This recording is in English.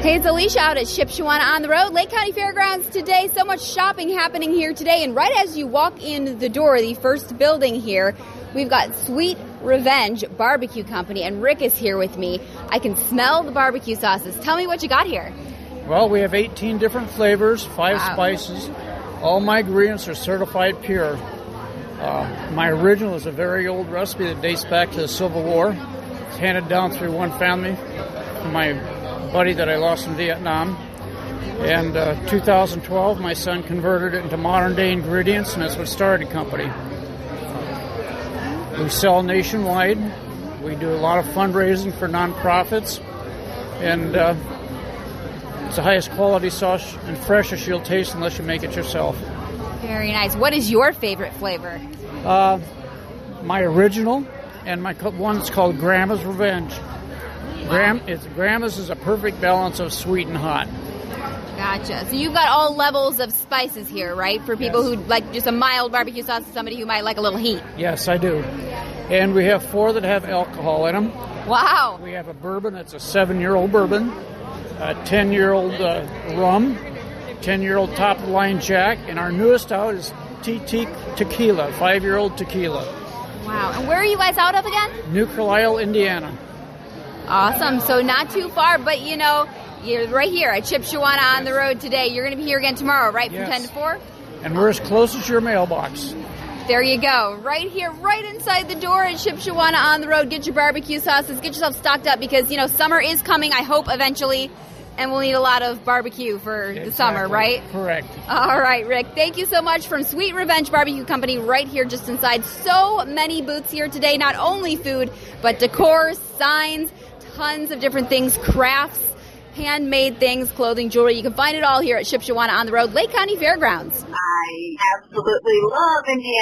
Hey, it's Alicia out at Shipshewana on the road, Lake County Fairgrounds today. So much shopping happening here today. And right as you walk in the door, the first building here, we've got Sweet Revenge Barbecue Company, and Rick is here with me. I can smell the barbecue sauces. Tell me what you got here. Well, we have 18 different flavors, 5 spices. All my ingredients are certified pure. My original is a very old recipe that dates back to the Civil War. It's handed down through one family from my buddy that I lost in Vietnam. And 2012, my son converted it into modern-day ingredients, and that's what started the company. We sell nationwide. We do a lot of fundraising for nonprofits, and it's the highest quality sauce and freshest you'll taste unless you make it yourself. Very nice. What is your favorite flavor? My original, and my one's called Grandma's Revenge. Grandma's is a perfect balance of sweet and hot. Gotcha. So you've got all levels of spices here, right? For people who like just a mild barbecue sauce, somebody who might like a little heat. Yes, I do. And we have 4 that have alcohol in them. Wow. We have a bourbon that's a 7-year-old bourbon, a 10-year-old rum, 10-year-old top-of-the-line Jack, and our newest out is TT Tequila, 5-year-old tequila. Wow. And where are you guys out of again? New Carlisle, Indiana. Awesome. So not too far, but you know, you're right here at Shipshewana on the road today. You're going to be here again tomorrow, right? From 10 to 4? And we're as close as your mailbox. There you go. Right here, right inside the door at Shipshewana on the road. Get your barbecue sauces. Get yourself stocked up because, you know, summer is coming, I hope, eventually. And we'll need a lot of barbecue for the summer, right? Correct. All right, Rick. Thank you so much from Sweet Revenge Barbecue Company right here just inside. So many booths here today. Not only food, but decor, signs, tons of different things, crafts, handmade things, clothing, jewelry. You can find it all here at Shipshewana on the road, Lake County Fairgrounds. I absolutely love Indiana.